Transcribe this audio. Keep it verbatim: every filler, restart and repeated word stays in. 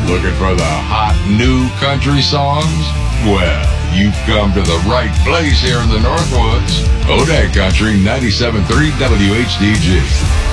Looking for the hot new country songs? Well, you've come to the right place here in the Northwoods. Odak Country ninety-seven point three W H D G.